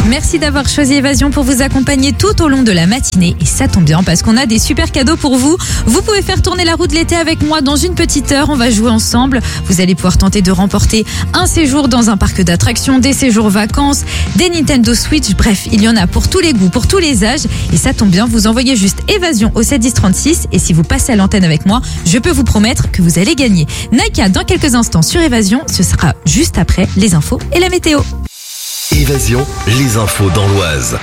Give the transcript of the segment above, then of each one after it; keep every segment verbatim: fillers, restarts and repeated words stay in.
Merci d'avoir choisi Évasion pour vous accompagner tout au long de la matinée. Et ça tombe bien parce qu'on a des super cadeaux pour vous. Vous pouvez faire tourner la roue de l'été avec moi dans une petite heure. On va jouer ensemble. Vous allez pouvoir tenter de remporter un séjour dans un parc d'attractions, des séjours vacances, des Nintendo Switch. Bref, il y en a pour tous les goûts, pour tous les âges. Et ça tombe bien, vous envoyez juste Évasion au sept dix trente-six. Et si vous passez à l'antenne avec moi, je peux vous promettre que vous allez gagner. Naika, dans quelques instants sur Évasion, ce sera juste après les infos et la météo. Évasion, les infos dans l'Oise.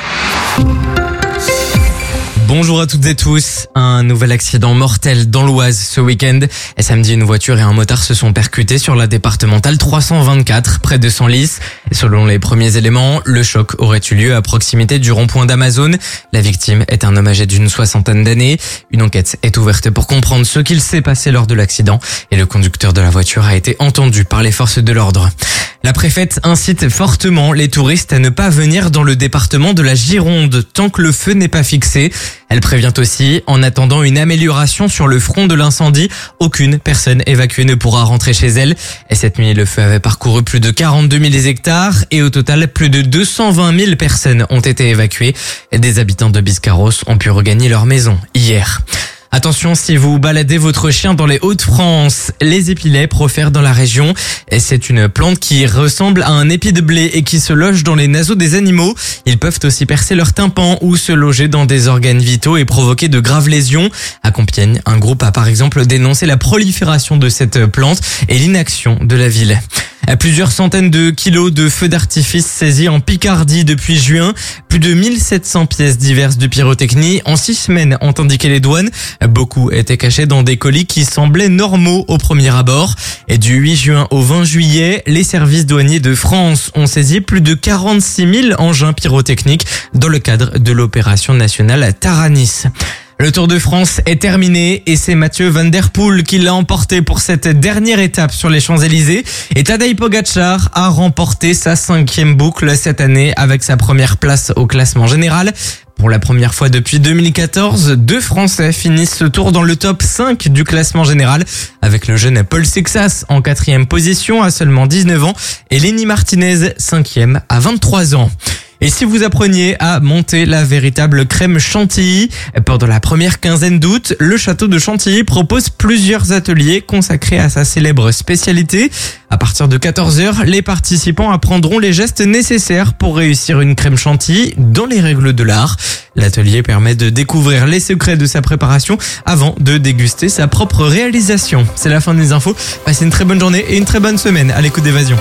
Bonjour à toutes et tous. Un nouvel accident mortel dans l'Oise ce week-end. Et samedi, une voiture et un motard se sont percutés sur la départementale trois cent vingt-quatre, près de Senlis. Et selon les premiers éléments, le choc aurait eu lieu à proximité du rond-point d'Amazon. La victime est un homme âgé d'une soixantaine d'années. Une enquête est ouverte pour comprendre ce qu'il s'est passé lors de l'accident. Et le conducteur de la voiture a été entendu par les forces de l'ordre. La préfète incite fortement les touristes à ne pas venir dans le département de la Gironde tant que le feu n'est pas fixé. Elle prévient aussi, en attendant une amélioration sur le front de l'incendie, aucune personne évacuée ne pourra rentrer chez elle. Et cette nuit, le feu avait parcouru plus de quarante-deux mille hectares et au total, plus de deux cent vingt mille personnes ont été évacuées. Et des habitants de Biscarrosse ont pu regagner leur maison hier. Attention si vous baladez votre chien dans les Hauts-de-France, les épilets profèrent dans la région. Et c'est une plante qui ressemble à un épi de blé et qui se loge dans les naseaux des animaux. Ils peuvent aussi percer leur tympan ou se loger dans des organes vitaux et provoquer de graves lésions. À Compiègne, un groupe a par exemple dénoncé la prolifération de cette plante et l'inaction de la ville. Plusieurs centaines de kilos de feux d'artifice saisis en Picardie depuis juin. Plus de mille sept cents pièces diverses de pyrotechnie en six semaines ont indiqué les douanes. Beaucoup étaient cachés dans des colis qui semblaient normaux au premier abord. Et du huit juin au vingt juillet, les services douaniers de France ont saisi plus de quarante-six mille engins pyrotechniques dans le cadre de l'opération nationale Taranis. Le Tour de France est terminé et c'est Mathieu Van Der Poel qui l'a emporté pour cette dernière étape sur les Champs-Élysées. Et Tadej Pogačar a remporté sa cinquième boucle cette année avec sa première place au classement général. Pour la première fois depuis deux mille quatorze, deux Français finissent ce tour dans le top cinq du classement général avec le jeune Paul Sixas en quatrième position à seulement dix-neuf ans et Lenny Martinez cinquième à vingt-trois ans. Et si vous appreniez à monter la véritable crème chantilly, pendant la première quinzaine d'août, le château de Chantilly propose plusieurs ateliers consacrés à sa célèbre spécialité. À partir de quatorze heures, les participants apprendront les gestes nécessaires pour réussir une crème chantilly dans les règles de l'art. L'atelier permet de découvrir les secrets de sa préparation avant de déguster sa propre réalisation. C'est la fin des infos. Passez une très bonne journée et une très bonne semaine à l'écoute d'Évasion.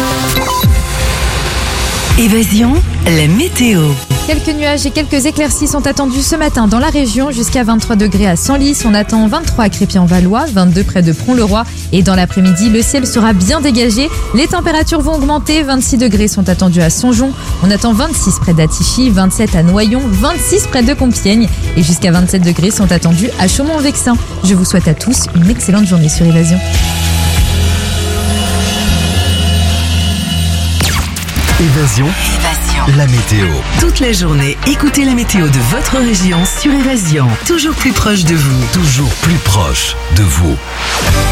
Évasion, la météo. Quelques nuages et quelques éclaircies sont attendus ce matin dans la région, jusqu'à vingt-trois degrés à Senlis. On attend vingt-trois à Crépy-en-Valois, vingt-deux près de Pont-le-Roi. Et dans l'après-midi, le ciel sera bien dégagé. Les températures vont augmenter. vingt-six degrés sont attendus à Songeon. On attend vingt-six près d'Attichy, vingt-sept à Noyon, vingt-six près de Compiègne. Et jusqu'à vingt-sept degrés sont attendus à Chaumont-en-Vexin. Je vous souhaite à tous une excellente journée sur Évasion. Évasion, Évasion, la météo. toute la journée, écoutez la météo de votre région sur Évasion. Toujours plus proche de vous. Toujours plus proche de vous.